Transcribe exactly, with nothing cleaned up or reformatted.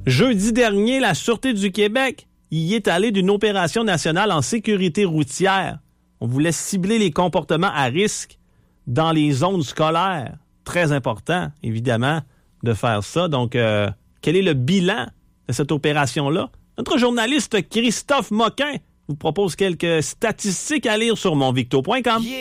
Jeudi dernier, la Sûreté du Québec y est allée d'une opération nationale en sécurité routière. On voulait cibler les comportements à risque dans les zones scolaires. Très important, évidemment, de faire ça. Donc, euh, quel est le bilan de cette opération-là? Notre journaliste Christophe Moquin vous propose quelques statistiques à lire sur mon victo point com. Yeah.